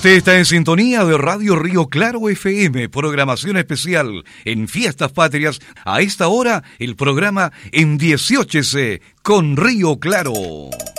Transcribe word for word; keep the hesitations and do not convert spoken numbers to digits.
Usted está en sintonía de Radio Río Claro F M, programación especial en Fiestas Patrias. A esta hora, el programa En dieciocho C con Río Claro.